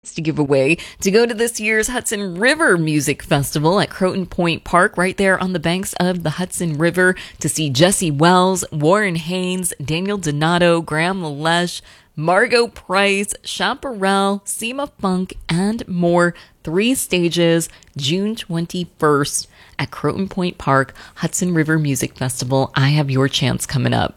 tickets to give away to go to this year's Hudson River Music Festival at Croton Point Park, right there on the banks of the Hudson River, to see Jesse Wells, Warren Haynes, Daniel Donato, Graham Lesh, Margot Price, Chaparral, Seema Funk, and more. 3 stages, June 21st at Croton Point Park, Hudson River Music Festival. I have your chance coming up.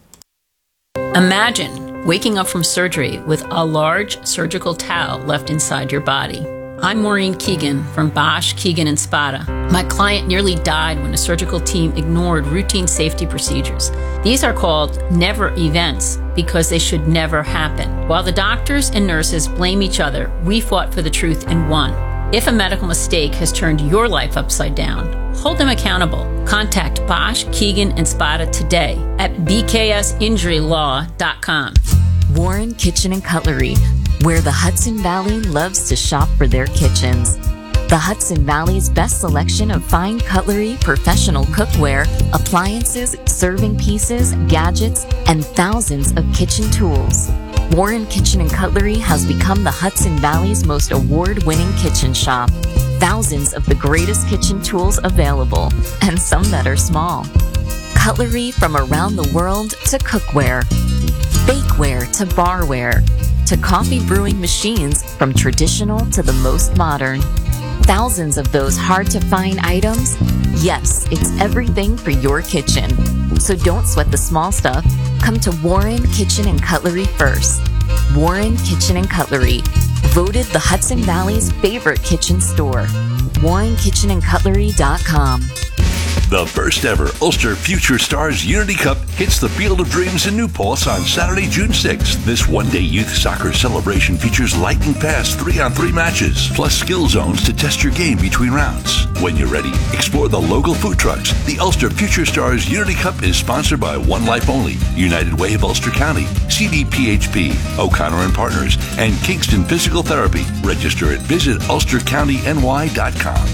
Imagine waking up from surgery with a large surgical towel left inside your body. I'm Maureen Keegan from Bosch, Keegan & Spada. My client nearly died when a surgical team ignored routine safety procedures. These are called never events because they should never happen. While the doctors and nurses blame each other, we fought for the truth and won. If a medical mistake has turned your life upside down, hold them accountable. Contact Bosch, Keegan & Spada today at bksinjurylaw.com. Warren Kitchen and Cutlery, where the Hudson Valley loves to shop for their kitchens. The Hudson Valley's best selection of fine cutlery, professional cookware, appliances, serving pieces, gadgets, and thousands of kitchen tools. Warren Kitchen and Cutlery has become the Hudson Valley's most award-winning kitchen shop. Thousands of the greatest kitchen tools available, and some that are small. Cutlery from around the world to cookware, bakeware to barware, to coffee brewing machines from traditional to the most modern. Thousands of those hard-to-find items? Yes, it's everything for your kitchen. So don't sweat the small stuff. Come to Warren Kitchen and Cutlery first. Warren Kitchen and Cutlery, voted the Hudson Valley's favorite kitchen store. WarrenKitchenandCutlery.com. The first ever Ulster Future Stars Unity Cup hits the Field of Dreams in New Paltz on Saturday, June 6th. This one-day youth soccer celebration features lightning fast 3-on-3 matches, plus skill zones to test your game between rounds. When you're ready, explore the local food trucks. The Ulster Future Stars Unity Cup is sponsored by One Life Only, United Way of Ulster County, CDPHP, O'Connor and Partners, and Kingston Physical Therapy. Register at visitulstercountyny.com.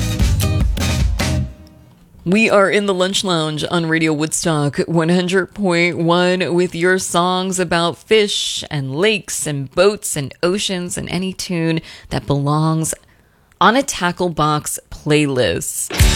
We are in the Lunch Lounge on Radio Woodstock 100.1 with your songs about fish and lakes and boats and oceans and any tune that belongs on a Tackle Box playlist.